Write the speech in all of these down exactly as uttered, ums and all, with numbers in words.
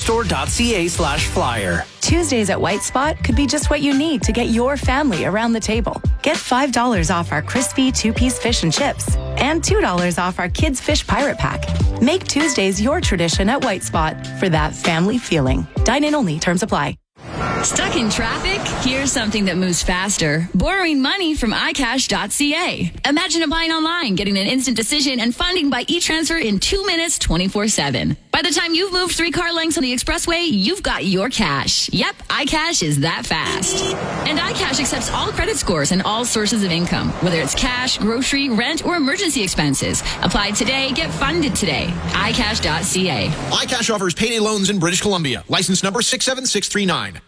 superstore.ca slash flyer. Tuesdays at White Spot could be just what you need to get your family around the table. Get five dollars off our crispy two-piece fish and chips and two dollars off our Kids Fish Pirate Pack. Make Tuesdays your tradition at White Spot for that family feeling. Dine-in only. Terms apply. Stuck in traffic? Here's something that moves faster. Borrowing money from i cash dot c a. Imagine applying online, getting an instant decision, and funding by e-transfer in two minutes, twenty-four seven. By the time you've moved three car lengths on the expressway, you've got your cash. Yep, iCash is that fast. And iCash accepts all credit scores and all sources of income, whether it's cash, grocery, rent, or emergency expenses. Apply today, get funded today. i cash dot c a. iCash offers payday loans in British Columbia. License number six seven six three nine.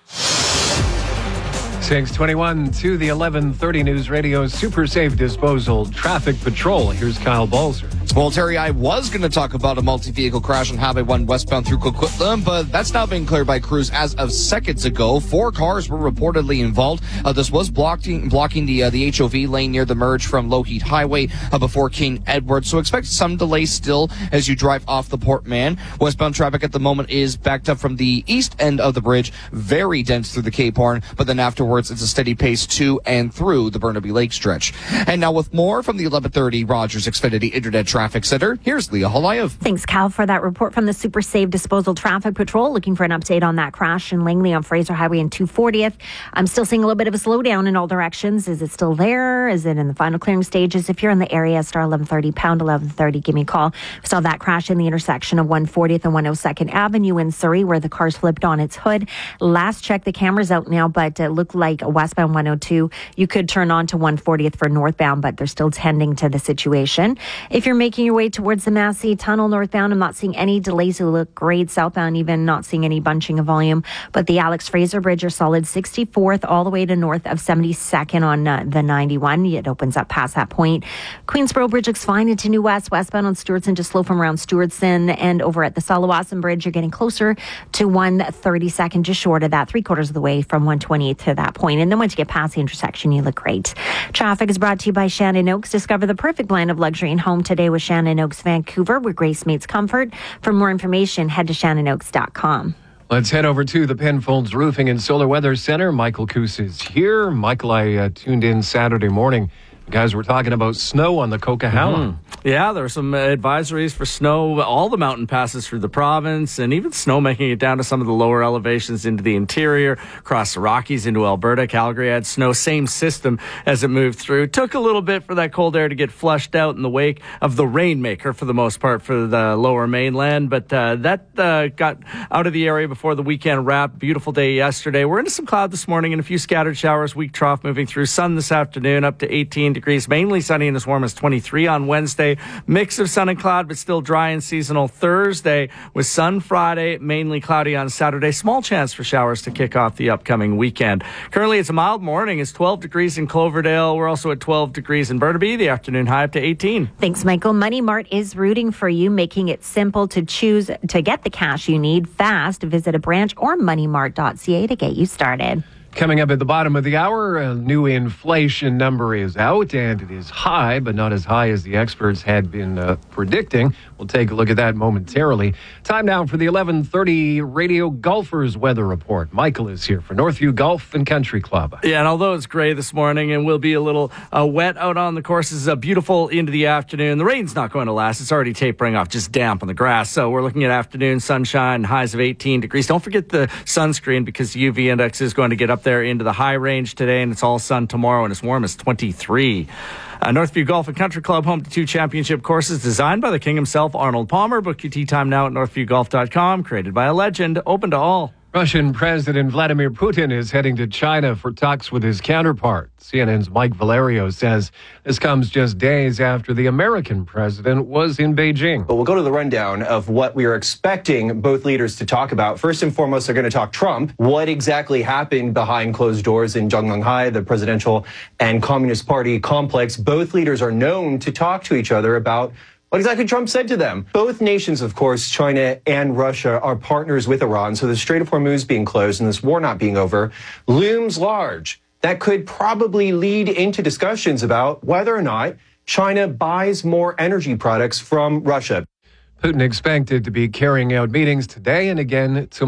six twenty-one to the eleven thirty News Radio Super Safe Disposal Traffic Patrol. Here's Kyle Balzer. Well, Terry, I was going to talk about a multi-vehicle crash on Highway one westbound through Coquitlam, but that's now been cleared by crews as of seconds ago. Four cars were reportedly involved. Uh, this was blocking blocking the uh, the H O V lane near the merge from Lougheed Highway uh, before King Edward. So expect some delay still as you drive off the Port Mann. Westbound traffic at the moment is backed up from the east end of the bridge, very dense through the Cape Horn, but then afterwards it's a steady pace to and through the Burnaby Lake stretch. And now with more from the eleven thirty Rogers Xfinity Internet Traffic Center, here's Leah Halayev. Thanks, Cal, for that report from the Super Safe Disposal Traffic Patrol. Looking for an update on that crash in Langley on Fraser Highway and two fortieth. I'm still seeing a little bit of a slowdown in all directions. Is it still there? Is it in the final clearing stages? If you're in the area, star eleven thirty, pound eleven thirty, give me a call. We saw that crash in the intersection of one fortieth and one oh second Avenue in Surrey, where the cars flipped on its hood. Last check, the camera's out now, but it looked like westbound one oh two. You could turn on to one fortieth for northbound, but they're still tending to the situation. If you're making your way towards the Massey Tunnel northbound, I'm not seeing any delays. It look great southbound, even not seeing any bunching of volume. But the Alex Fraser Bridge are solid sixty-fourth all the way to north of seventy-second on uh, the ninety-one. It opens up past that point. Queensboro Bridge looks fine into New West. Westbound on Stewartson, just slow from around Stewartson. And over at the Salawasan Bridge, you're getting closer to one thirty-second, just short of that, three quarters of the way from one twenty-eighth to that point. And then once you get past the intersection, you look great. Traffic is brought to you by Shannon Oaks. Discover the perfect blend of luxury and home today with Shannon Oaks Vancouver, where grace meets comfort. For more information, head to shannon oaks dot com. Let's head over to the Penfolds Roofing and Solar Weather Center. Michael Coos is here. Michael, I uh, tuned in Saturday morning. Guys, we're talking about snow on the Coquihalla. Mm-hmm. Yeah, there are some advisories for snow, all the mountain passes through the province, and even snow making it down to some of the lower elevations into the interior, across the Rockies into Alberta. Calgary had snow, same system as it moved through. It took a little bit for that cold air to get flushed out in the wake of the rainmaker, for the most part, for the lower mainland, but uh, that uh, got out of the area before the weekend wrapped. Beautiful day yesterday. We're into some cloud this morning and a few scattered showers. Weak trough moving through. Sun this afternoon up to eighteen degrees, mainly sunny and as warm as twenty-three on Wednesday. Mix of sun and cloud, but still dry and seasonal Thursday, with sun Friday, mainly cloudy on Saturday. Small chance for showers to kick off the upcoming weekend. Currently, it's a mild morning. It's twelve degrees in Cloverdale. We're also at twelve degrees in Burnaby. The afternoon high up to eighteen. Thanks, Michael. Money Mart is rooting for you, making it simple to choose to get the cash you need fast. Visit a branch or money mart dot c a to get you started. Coming up at the bottom of the hour, a new inflation number is out, and it is high, but not as high as the experts had been uh, predicting. We'll take a look at that momentarily. Time now for the eleven thirty Radio Golfers Weather Report. Michael is here for Northview Golf and Country Club. Yeah, and although it's gray this morning and will be a little uh, wet out on the courses, uh, beautiful into the afternoon. The rain's not going to last. It's already tapering off, just damp on the grass. So we're looking at afternoon sunshine, highs of eighteen degrees. Don't forget the sunscreen, because the U V index is going to get up there into the high range today, and it's all sun tomorrow, and as warm as twenty-three. Uh, Northview Golf and Country Club, home to two championship courses designed by the king himself, Arnold Palmer. Book your tee time now at northview golf dot com. Created by a legend, open to all. Russian President Vladimir Putin is heading to China for talks with his counterpart. C N N's Mike Valerio says this comes just days after the American president was in Beijing. But we'll go to the rundown of what we are expecting both leaders to talk about. First and foremost, they're going to talk Trump. What exactly happened behind closed doors in Zhongnanhai, the presidential and Communist Party complex? Both leaders are known to talk to each other about what exactly Trump said to them. Both nations, of course, China and Russia, are partners with Iran. So the Strait of Hormuz being closed and this war not being over looms large. That could probably lead into discussions about whether or not China buys more energy products from Russia. Putin expected to be carrying out meetings today and again tomorrow.